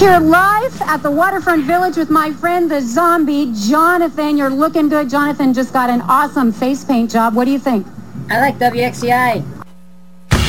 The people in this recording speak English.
Here live at the Waterfront Village with my friend, the zombie, Jonathan. You're looking good. Jonathan just got an awesome face paint job. What do you think? I like WXCI.